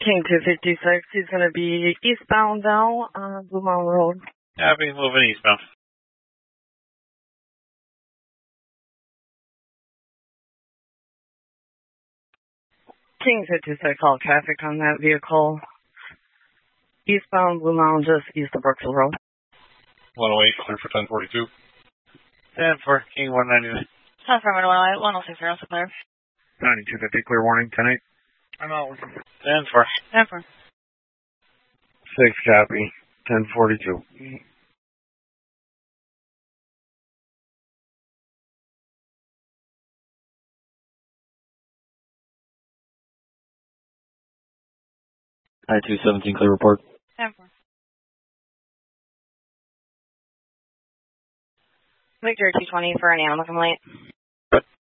King 256, he's going to be eastbound now on Blue Mountain Road. Happy moving eastbound. King 226, all traffic on that vehicle. Eastbound Blue Mountain, just east of Brooksville Road. 108, clear for 1042. Stand for King 199. Affirmative 106, clear. 9250, clear warning, 10-8. I'm out. Stand for. Stand for. 6 copy, 1042. I-217, clear report. Stand for. Victor 220 for an animal complaint.